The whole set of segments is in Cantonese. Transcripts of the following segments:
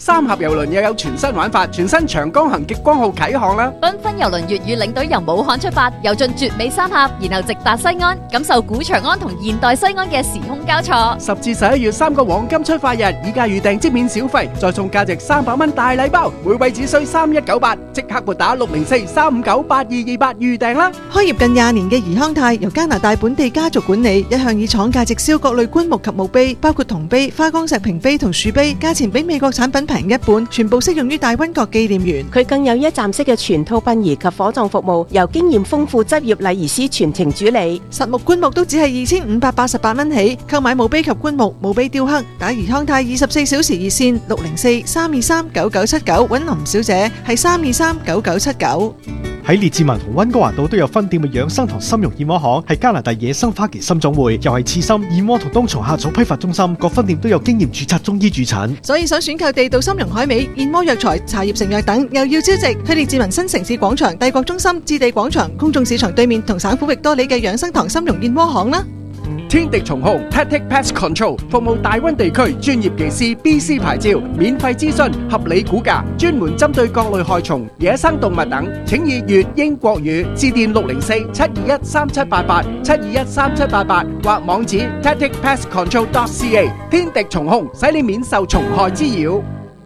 三峽郵輪又有全新玩法，全新長江行極光號啟航啦！ 繽紛郵輪粵語領隊由武漢出發，遊進絕美三峽，然後直達西安，感受古長安同現代西安嘅時空交錯。 10至11月3個黃金出發日，以價預訂即免小費，再送價值300蚊大禮包，每位只需3198，即刻撥打604-359-8228預訂啦！ 開業近20年嘅怡康泰由加拿大本地家族管理，一向以廠價直銷各類棺木及墓碑，包括銅碑、花崗石平碑同樹碑，價錢比美國產品平一半，全部適用於大溫國紀念園。 佢更有一站式嘅全套殯儀及火葬服務，由經驗豐富執業禮儀師全程主理。 實木棺木都只係2588蚊起，購買墓碑及棺木、墓碑雕刻，打怡康泰24小時熱線604-323-9979，揾林小姐係323-9979。 喺列治文同溫哥華島都有分店嘅養生堂參茸燕窩行，係加拿大野生花旗參總會，又係刺參、燕窩同冬蟲夏草批發中心，各分店都有經驗註冊中醫駐診。 所以想選購地道參茸海味、燕窩藥材、茶葉成藥等，又要招值，去列治文新城市廣場、帝國中心、置地廣場、公眾市場對面同省府域多里嘅養生堂參茸燕窩行啦。 天敵蟲控 Tactic Pest Control 服務大溫地區，專業技師 BC 牌照，免費諮詢，合理估價，專門針對各類害蟲、野生動物等，請以粵英國語致電604-721-3788 721-3788或網址 tacticpestcontrol.ca。 天敵蟲控使你免受蟲害滋擾。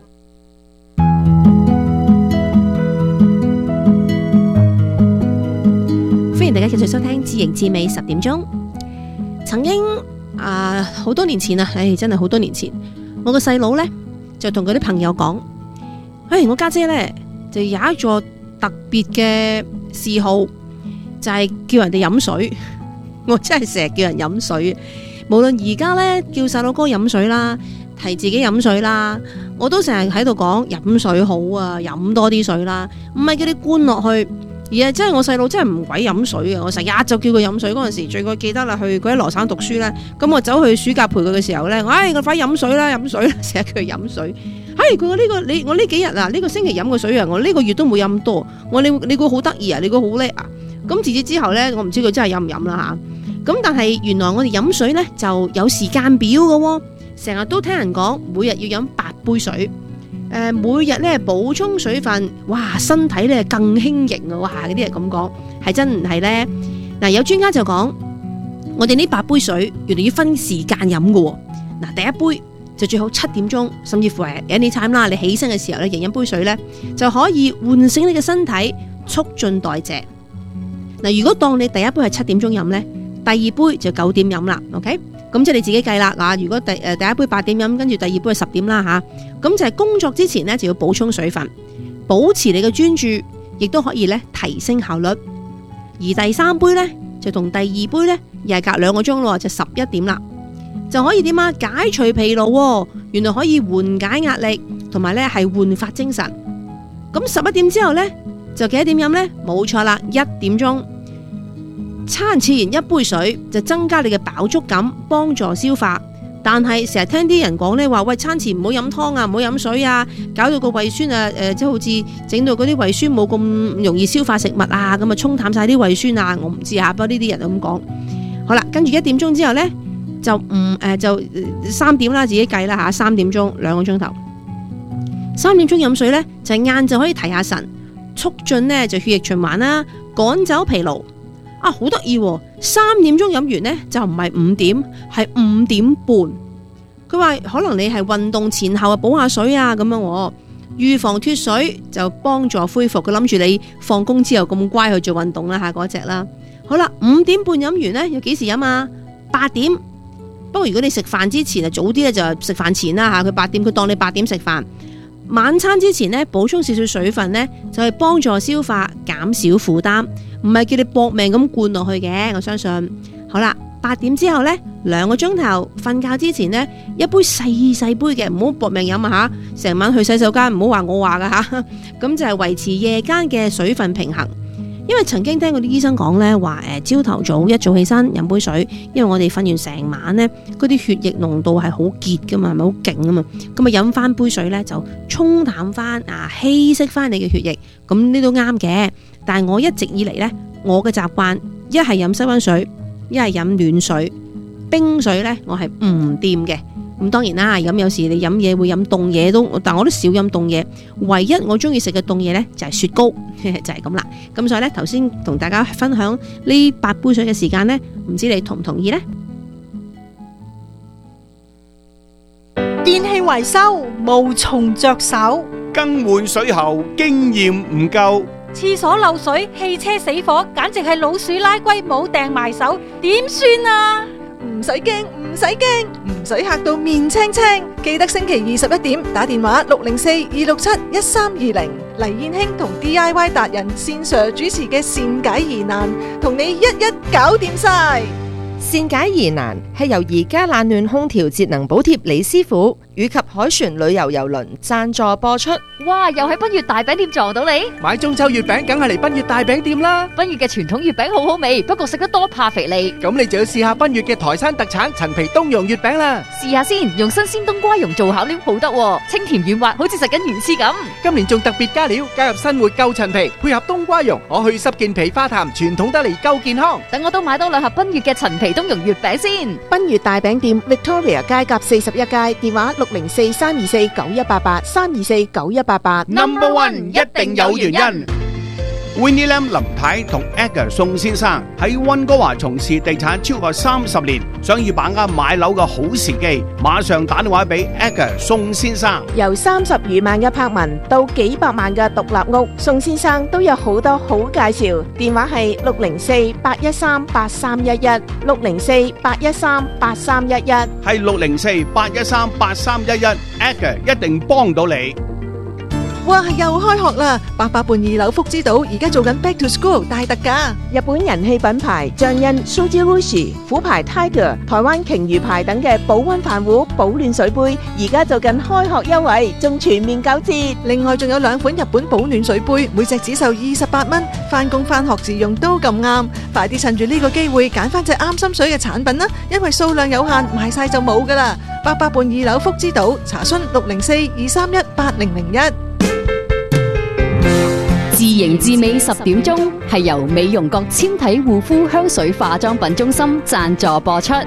歡迎大家繼續收聽自營自美10點鐘。曾經好多年前啊，真係好多年前，我個細佬呢就同佢啲朋友講，我家姐呢就有一座特別嘅嗜好，就係叫人哋飲水。我真係成日叫人飲水，無論而家呢叫細佬哥飲水啦，提自己飲水啦，我都成日喺度講飲水好啊，飲多啲水啦，唔係叫你灌落去。而係真係我細佬真係唔鬼飲水嘅，我成日就叫佢飲水。嗰陣時最記得啦，去佢喺羅省讀書咧，咁我走去暑假陪佢嘅時候咧，我快飲水啦，飲水啦，成日叫佢飲水。佢話呢個我呢幾日啊，呢個星期飲嘅水啊，我呢個月都冇飲多。我你估好得意啊，你估好叻啊？咁自此之後咧，我唔知佢真係飲唔飲啦吓。咁但係原來我哋飲水咧就有時間表嘅喎，成日都聽人講每日要飲8杯水。每日咧補充水分，哇，身體咧更輕盈啊！哇，嗰啲人咁講，係真唔係咧？嗱，有專家就講，我哋呢8杯水原來要分時間飲嘅。嗱，第一杯就最好7點鐘，甚至乎係 anytime 啦，你起身嘅時候咧，飲杯水咧就可以喚醒你嘅身體，促進代謝。嗱，如果當你第一杯係7點鐘飲咧，第二杯就9點飲啦。OK。咁即係你自己計啦。如果第一杯8點飲，跟住第二杯係10點啦吓。咁就係工作之前呢，就要補充水分，保持你嘅專注，亦都可以咧提升效率。而第3杯呢，就同第2杯呢，又係隔2個鐘咯，就11點啦，就可以點啊？解除疲勞，原來可以緩解壓力，同埋咧係煥發精神。咁11點之後呢，就幾多點飲呢？冇錯啦，1點鐘。餐前1杯水就增加你嘅飽足感，幫助消化。但係成日聽啲人講呢話，喂，餐前唔好飲湯啊，唔好飲水啊，搞到個胃酸啊，即係好似整到嗰啲胃酸冇咁容易消化食物啊，咁啊沖淡晒啲胃酸啊，我唔知啊，不過呢啲人就咁講。好啦，跟住1點鐘之後呢，就3點啦，自己計啦吓，3點鐘2個鐘頭。3點鐘飲水呢，就係晏就可以提下神，促進呢就血液循環啦，趕走疲勞。好得意喎！3點鐘飲完呢，就唔係5點，係5點半。佢話可能你係運動前後補下水啊咁樣，預防脫水就幫助恢復。佢諗住你放工之後咁乖去做運動啦吓，嗰隻啦。好啦，5點半飲完呢，要幾時飲啊？8點。不過如果你食飯之前早啲咧，就食飯前啦吓。佢8點，佢當你8點食飯。晚餐之前呢，補充少少水分呢，就係幫助消化，減少負擔。唔係叫你搏命咁灌落去嘅，我相信。好啦，8點之後呢，2個鐘頭瞓覺之前呢，一杯細杯嘅，唔好搏命飲啊吓！成晚去洗手間，唔好話我話噶吓。咁就係維持夜間嘅水分平衡。因為曾經聽過啲醫生講呢，話朝頭早一早起身飲杯水，因為我哋瞓完成晚呢，嗰啲血液濃度係好結噶嘛，係咪好勁啊嘛？咁啊飲翻杯水呢，就沖淡翻稀釋翻你嘅血液，咁呢都啱嘅。但係我一直以嚟呢，我嘅習慣一係飲室溫水，一係飲暖水，冰水呢，我係唔掂嘅。 咁當然啦，咁有時你飲嘢會飲凍嘢都，但我都少飲凍嘢。唯一我中意食嘅凍嘢呢，就係雪糕，就係咁啦。咁所以呢，頭先同大家分享呢8杯水嘅時間呢，唔知你同唔同意呢？ 電器維修無從着手， 更換水喉經驗唔夠， 廁所漏水、汽車死火，簡直係老鼠拉龜冇掟埋手，點算啊？ 唔使驚，唔使驚，唔使嚇到面青青。記得星期21點打電話604-267-1320，黎燕卿同 DIY 達人線上主持嘅善解疑難，同你一一搞掂晒。 善解疑難係由而家冷暖空調節能補貼李師傅以及海船旅遊郵輪贊助播出。 哇！又喺奔月大餅店撞到你， 買中秋月餅梗係嚟奔月大餅店啦。 奔月嘅傳統月餅好好味，不過食得多怕肥膩。 咁你就要試下奔月嘅台山特產陳皮冬蓉月餅啦。 試下先，用新鮮冬瓜蓉做巧料好得喎，清甜軟滑，好似食緊魚翅咁。 今年仲特別加料，加入新活夠陳皮，配合冬瓜蓉，可去濕健脾化痰，傳統得嚟夠健康。 等我都買多2盒奔月嘅陳皮冬蓉月餅先。 奔月大餅店 Victoria 街甲41街，電話604-324-9188 Number One 一定有原因。Winnie Lam 林太同 Edgar 宋先生喺溫哥華從事地產超過30年，想要把握買樓嘅好時機，馬上打電話俾 Edgar 宋先生。 由30餘萬嘅柏文到幾百萬嘅獨立屋，宋先生都有好多好介紹。電話係604-813-8311 604-813-8311， 係604-813-8311 Edgar 一定幫到你。 哇！又開學啦！88半2樓福之島而家做緊 Back to School 大特價， 日本人氣品牌象印 Sujirushi、虎牌 Tiger、台灣鯨魚牌等嘅保溫飯壺、保暖水杯，而家做緊開學優惠，仲全面9折。 另外仲有2款日本保暖水杯，每隻只售28蚊，返工返學自用都咁啱。快啲趁住呢個機會揀翻隻啱心水嘅產品啦，因為數量有限，賣晒就冇噶啦。88半2樓福之島，查詢604-231-8001。 自營自美10點鐘係由美容閣纖體護膚香水化妝品中心贊助播出。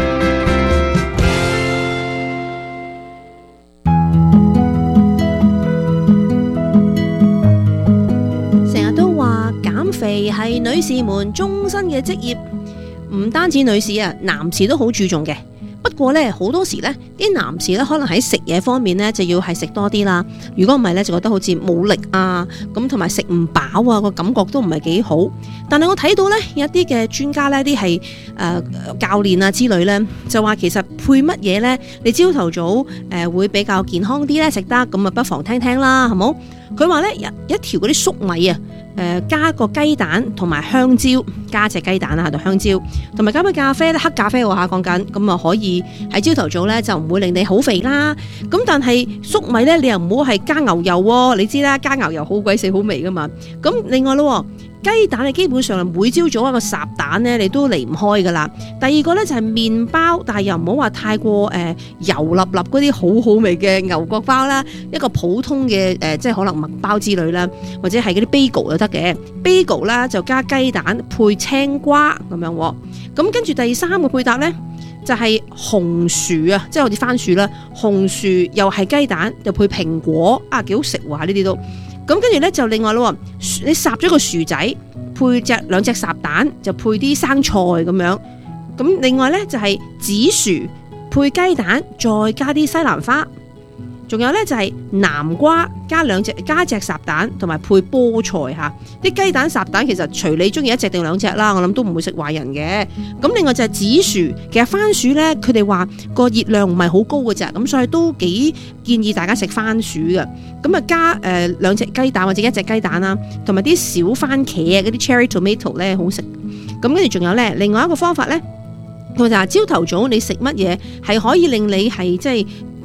成日都話減肥係女士們終身嘅職業，唔單止女士啊，男士都好注重嘅。不過咧，好多時咧，啲男士咧可能喺食嘢方面咧就要係食多啲啦。如果唔係咧，就覺得好似冇力啊，咁同埋食唔飽啊，個感覺都唔係幾好。但係我睇到咧有一啲嘅專家咧，啲係教練啊之類咧，就話其實配乜嘢咧，你朝頭早會比較健康啲咧食得，咁啊不妨聽聽啦，係冇？佢話咧一條嗰啲粟米啊。加個雞蛋同埋香蕉，加隻雞蛋啊同香蕉，同埋加杯咖啡咧，黑咖啡喎嚇講緊，咁啊可以喺朝頭早咧就唔會令你好肥啦。咁但係粟米咧，你又唔好係加牛油喎，你知啦，加牛油好鬼死好味噶嘛。咁另外咯，雞蛋你基本上每朝早一個烚蛋咧，你都離唔開噶啦。第二個咧就係麵包，但係又唔好話太過油粒粒嗰啲好好味嘅牛角包啦，一個普通嘅即係可能麥包之類啦，或者係嗰啲 bagel 就得嘅 bagel 啦，就加雞蛋配青瓜咁樣喎。咁跟住第3個配搭咧就係紅薯啊，即係好似番薯啦，紅薯又係雞蛋又配蘋果啊，幾好食喎呢啲都。咁跟住咧就另外咯，你烚咗個薯仔，配2隻烚蛋，就配啲生菜咁樣。咁另外咧就係紫薯配雞蛋，再加啲西蘭花。仲有咧就係南瓜加隻烚蛋，同埋配菠菜嚇。啲雞蛋烚蛋其實隨你中意1隻定2隻啦，我諗都唔會食壞人嘅。咁另外就係紫薯，其實番薯咧佢哋話個熱量唔係好高嘅咋，咁所以都幾建議大家食番薯嘅。咁啊加2隻雞蛋或者1隻雞蛋啦，同埋啲小番茄啊嗰啲 cherry tomato 咧好食。咁跟住仲有咧另外一個方法咧，佢就係朝頭早你食乜嘢係可以令你係即係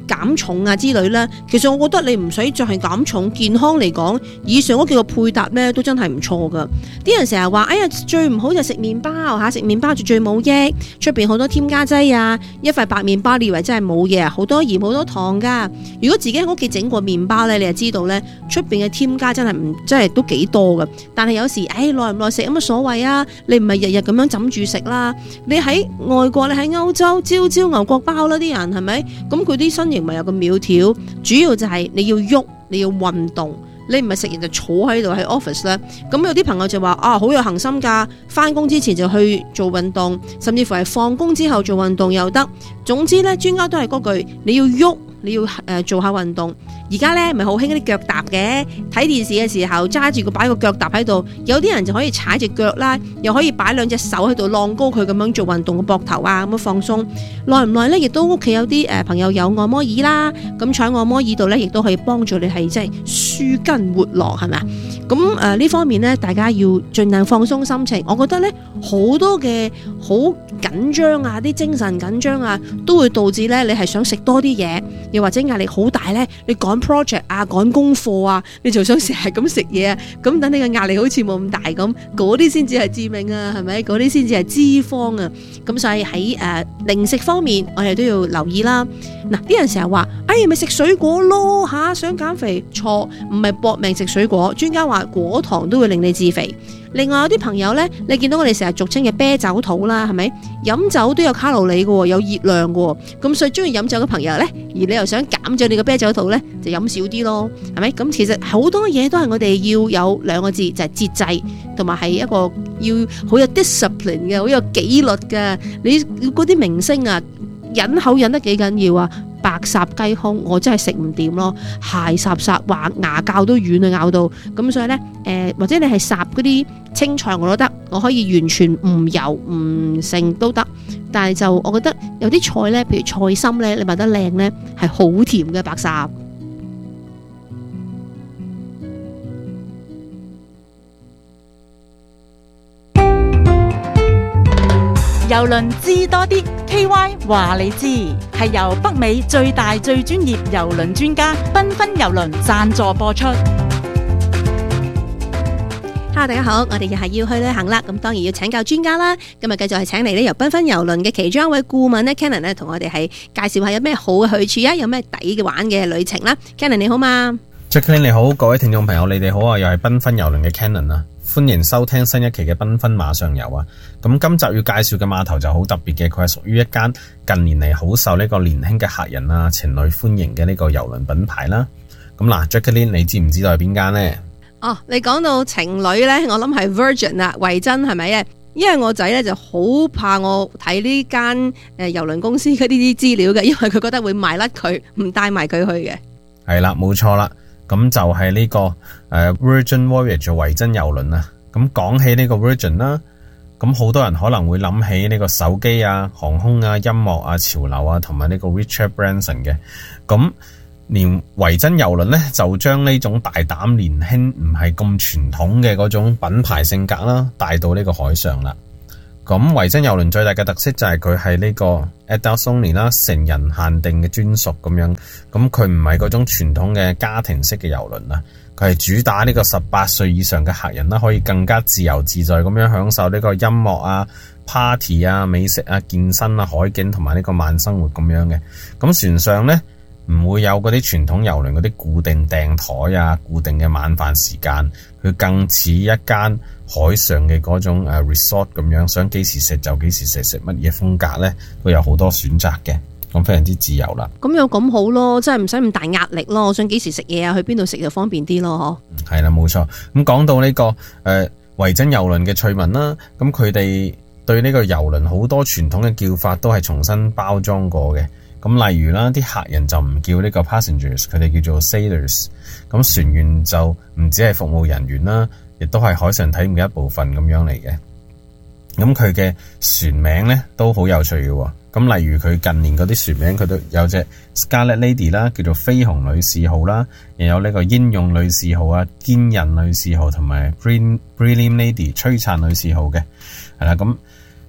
減重啊之類咧，其實我覺得你唔使再係減重，健康嚟講，以上嗰幾個配搭咧都真係唔錯噶。啲人成日話，哎呀最唔好就食麵包嚇，食麵包就最冇益，出邊好多添加劑啊，一塊白麵包你以為真係冇嘢，好多鹽好多糖噶。如果自己喺屋企整過麵包咧，你就知道咧，出邊嘅添加真係都幾多噶。但係有時，耐唔耐食有乜所謂啊？你唔係日日咁樣枕住食啦。你喺外國，你喺歐洲，朝牛角包啦，啲人係咪？咁佢啲身形咪有個苗條，主要就係你要喐，你要運動。你唔係食完就坐喺度喺 office 咧，咁有啲朋友就話好有恒心㗎，返工之前就去做運動，甚至乎係放工之後做運動又得。總之咧，專家都係嗰句，你要喐，你要做下運動。而家咧咪好興啲腳踏嘅，睇電視嘅時候揸住擺個腳踏喺度，有啲人就可以踩隻腳啦，又可以擺兩隻手喺度晾高佢咁樣做運動個膊頭啊，咁樣放鬆。耐唔耐咧，亦都屋企有啲朋友有按摩椅啦，咁坐喺按摩椅度咧，亦都可以幫助你係即係舒筋活絡，係咪啊？咁呢方面咧，大家要盡量放鬆心情。我覺得咧，好多嘅好緊張啊，啲精神緊張啊，都會導致咧你係想食多啲嘢，又或者壓力好大咧，你趕 project 啊，趕功課啊，你就想成日咁食嘢啊，咁等你嘅壓力好似冇咁大咁，嗰啲先至係致命啊，係咪？嗰啲先至係脂肪啊。咁所以喺零食方面，我哋都要留意啦。嗱，啲人成日話，咪食水果咯吓，想減肥，錯，唔係搏命食水果。專家話果糖都會令你致肥。另外有啲朋友呢，你見到我哋成日俗稱嘅啤酒肚啦，係咪？飲酒都有卡路里嘅，有熱量嘅，咁所以中意飲酒嘅朋友呢，而你又想減咗你個啤酒肚呢，就飲少啲咯，係咪？咁其實好多嘢都係我哋要有兩個字，就係節制，同埋係一個要好有 discipline 嘅，好有紀律嘅。你嗰啲明星啊，忍口忍得幾緊要啊！白烚雞胸我真係食唔掂咯，鞋霎話牙膠都軟啊，咬到咁。所以呢，或者你係烚嗰啲青菜我都得，我可以完全唔油唔剩都得。但係就我覺得有啲菜呢，譬如菜心呢，你買得靚呢，係好甜嘅白烚。 郵輪知多啲 KY 話你知，係由北美最大最專業郵輪專家繽紛郵輪贊助播出。 Hello， 大家好，我哋又係要去旅行啦，咁當然要請教專家啦。今日繼續係請嚟呢由繽紛郵輪嘅其中一位顧問呢 Cannon 呢，同我哋係介紹下有咩好嘅去處啊，有咩抵嘅玩嘅旅程啦。Cannon 你好嘛？ Jacqueline 你好，各位聽眾朋友你哋好啊，又係繽紛郵輪嘅 Cannon 啊。歡迎收聽新一期嘅繽紛馬上遊啊！咁今集要介紹嘅碼頭就好特別嘅，佢係屬於一間近年嚟好受呢個年輕嘅客人啊、情侶歡迎嘅呢個郵輪品牌啦。咁嗱 Jacqueline 你知唔知道係邊間呢？ 你講到情侶呢，我諗係 Virgin 啊，維珍係咪啊？因為我仔呢就好怕我睇呢間郵輪公司嗰啲資料嘅，因為佢覺得會賣甩佢，唔帶埋佢去嘅。係啦，冇錯啦。咁就係呢個Virgin Voyage 維珍郵輪啊！咁講起呢個 Virgin 啦，咁好多人可能會諗起呢個手機啊、航空啊、音樂啊、潮流啊，同埋呢個 Richard Branson 嘅。咁連維珍郵輪呢，就將呢種大膽年輕唔係咁傳統嘅嗰種品牌性格啦，帶到呢個海上啦。咁維珍郵輪最大嘅特色就係佢係呢個 Adults Only 啦，成人限定嘅專屬咁樣。咁佢唔係嗰種傳統嘅家庭式嘅郵輪啊，佢係主打呢個18歲以上嘅客人啦，可以更加自由自在咁樣享受呢個音樂啊、party 啊、美食啊、健身啊、海景同埋呢個慢生活咁樣嘅。咁船上呢，唔會有嗰啲傳統郵輪嗰啲固定訂台啊、固定嘅晚飯時間，佢更似一間海上嘅嗰種resort 咁樣，想幾時食就幾時食，食乜嘢風格呢都有好多選擇嘅，咁非常之自由啦。咁又咁好咯，真係唔使咁大壓力咯，我想幾時食嘢啊，去邊度食就方便啲咯，嗬。係啦，冇錯。咁講到呢個維珍郵輪嘅趣聞啦，咁佢哋對呢個郵輪好多傳統嘅叫法都係重新包裝過嘅。咁例如啦，啲客人就唔叫呢個 passengers， 佢哋叫做 sailors。咁船員就唔止係服務人員啦，亦都係海上體驗嘅一部分咁樣嚟嘅。咁佢嘅船名呢都好有趣嘅。咁例如佢近年嗰啲船名，佢都有隻 Scarlet Lady 啦，叫做飛鴻女士號啦，又有呢個英勇女士號啊、堅韌女士號同埋 Brilliant Lady 璀璨女士號嘅。係啦，咁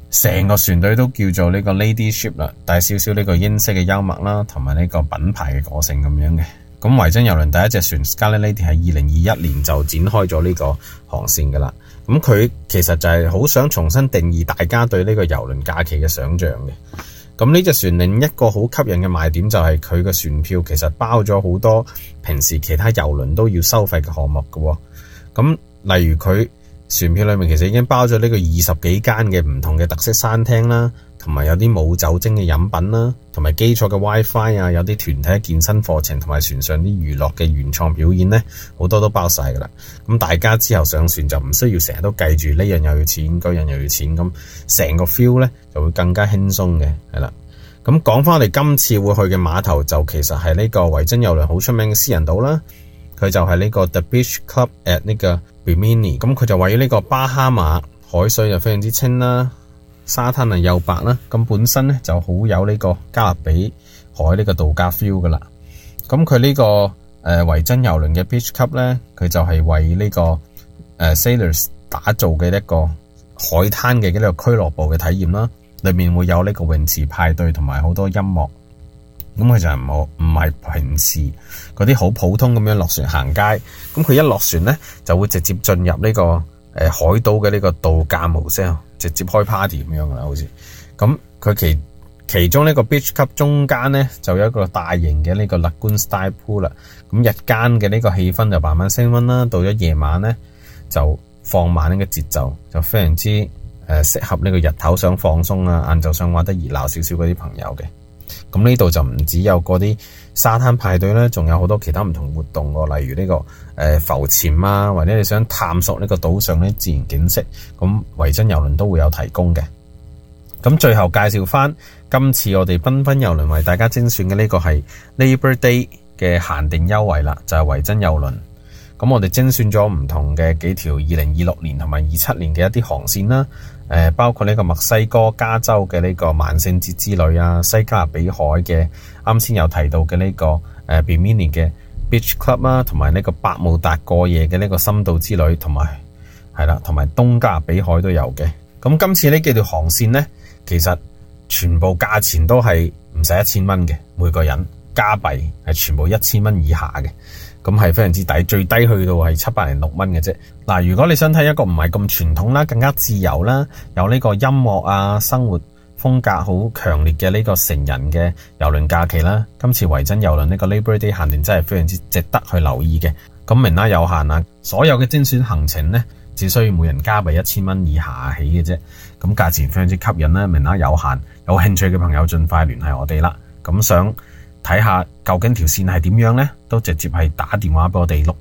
成個船隊都叫做呢個 Lady Ship 啦，帶少少呢個英式嘅幽默啦，同埋呢個品牌嘅個性咁樣嘅。咁維珍郵輪第一隻船 Scarlet Lady 喺2021年就展開咗呢個航線噶啦。咁佢其實就係好想重新定義大家對呢個郵輪假期嘅想像嘅。咁呢隻船另一個好吸引嘅賣點就係佢嘅船票其實包咗好多平時其他郵輪都要收費嘅項目嘅。咁例如佢船票裏面其實已經包咗呢個20幾間嘅唔同嘅特色餐廳啦，同埋有啲冇酒精嘅飲品啦，同埋基礎嘅 WiFi 啊，有啲團體嘅健身課程，同埋船上啲娛樂嘅原創表演呢，好多都包晒噶啦。咁大家之後上船就唔需要成日都計住呢樣又要錢，嗰樣又要錢，咁成個 feel 呢就會更加輕鬆嘅，係啦。咁講翻我哋今次會去嘅碼頭就其實係呢個維珍郵輪好出名嘅私人島啦。佢就係呢個 The Beach Club at 呢個 Bimini， 咁佢就位於呢個巴哈馬，海水就非常之清啦，沙灘又白啦，咁本身咧就好有呢個加勒比海呢個度假 feel 噶啦。咁佢呢個維珍郵輪嘅 Beach Club 咧，佢就係為呢個Sailors 打造嘅一個海灘嘅呢個俱樂部嘅體驗啦，裏面會有呢個泳池派對同埋好多音樂。咁佢就唔係平時嗰啲好普通咁樣落船行街，咁佢一落船呢，就會直接進入呢個海島嘅呢個度假模式，直接開 party 咁樣噶啦，好似咁佢其中呢個 beach club 中間呢，就有一個大型嘅呢個 lagoon style pool 啦。咁日間嘅呢個氣氛就慢慢升溫啦，到咗夜晚呢，就放慢呢個節奏，就非常之適合呢個日頭想放鬆啊，晏晝想玩得熱鬧少少嗰啲朋友嘅。咁呢度就唔只有嗰啲沙灘派對咧，仲有好多其他唔同活動喎，例如呢個浮潛啊，或者你想探索呢個島上啲自然景色，咁維珍郵輪都會有提供嘅。咁最後介紹翻今次我哋繽紛郵輪為大家精選嘅呢個係 Labor Day 嘅限定優惠啦，就係維珍郵輪。咁我哋精選咗唔同嘅幾條2026年同埋27年嘅一啲航線啦，包括呢個墨西哥加州嘅呢個萬聖節之旅啊，西加勒比海嘅啱先有提到嘅呢個Bimini 嘅 Beach Club 啦，同埋呢個百慕達過夜嘅呢個深度之旅，同埋東加勒比海都有嘅。咁今次呢幾條航線呢，其實全部價錢都係唔使1000蚊嘅，每個人加幣係全部1000蚊以下嘅。咁係非常之抵，最低去到係706蚊嘅啫。嗱，如果你想睇一個唔係咁傳統啦，更加自由啦，有呢個音樂啊，生活風格好強烈嘅呢個成人嘅郵輪假期啦，今次維珍郵輪呢個 Labor Day 限定真係非常之值得去留意嘅。咁名額有限啊，所有嘅精選行程呢，只需要每人加幣1000蚊以下起嘅啫。咁價錢非常之吸引啦，名額有限，有興趣嘅朋友盡快聯繫我哋啦。咁想睇下究竟條線係點樣呢？都直接係打電話俾我哋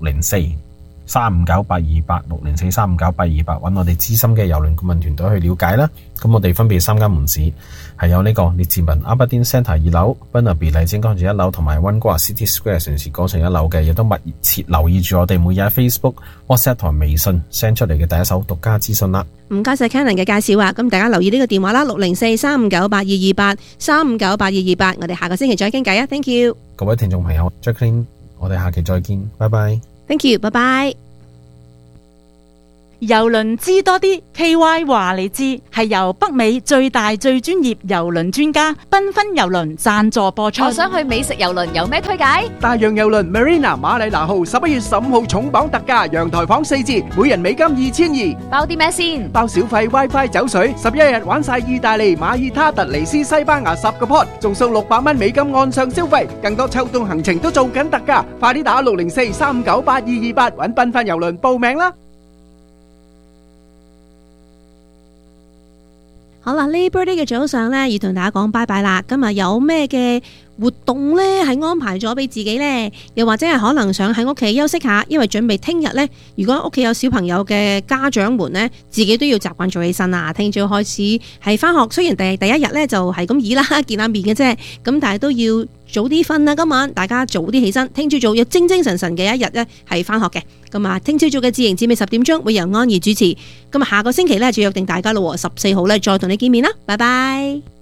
604-359-828 604-359-828，揾我哋資深嘅郵輪顧問團隊去了解啦。咁我哋分別3間門市，係有呢個列治文 Aberdeen Centre 2樓、Burnaby 麗晶廣場1樓同埋溫哥華 City Square 城市廣場1樓嘅，亦都密切留意住我哋每日喺 Facebook、WhatsApp 同埋微信 send 出嚟嘅第一手獨家資訊啦。 唔該晒 Cannon 嘅介紹啊！咁大家留意呢個電話啦，604-359-8228 359-8228，我哋下個星期再傾偈啊 ！Thank you， 各位聽眾朋友 Jacqueline， 我哋下期再見，拜拜。 Thank you， 拜拜。 郵輪知多啲 ，KY 話你知，係由北美最大最專業郵輪專家繽紛郵輪贊助播出。 我想去美食郵輪，有咩推介？ 大洋郵輪 Marina 馬里拿號11月15號重磅特價，陽台房4節，每人美金2200， 包啲咩先？ 包小費、WiFi、酒水，11日玩晒意大利、馬爾他、突尼斯、西班牙10個 pot，仲送600蚊美金岸上消費，更多秋冬行程都做緊特價，快啲打604-359-8228揾繽紛郵輪報名啦！ 好啦，Labor Day 嘅早上呢，要同大家講拜拜啦。今日有咩嘅活動呢？係安排咗俾自己呢？又或者係可能想喺屋企休息下，因為準備聽日呢，如果屋企有小朋友嘅家長們呢，自己都要習慣早起身啦。聽朝開始係返學，雖然第一日呢就係咁易啦，見下面嘅啫，咁但係都要早啲瞓啦。今晚大家早啲起身，聽朝早有精神嘅一日呢係返學嘅。咁啊，聽朝早嘅智盈智美10點鐘會由安怡主持。咁啊，下個星期呢就約定大家咯，14號呢再同你見面啦，拜拜。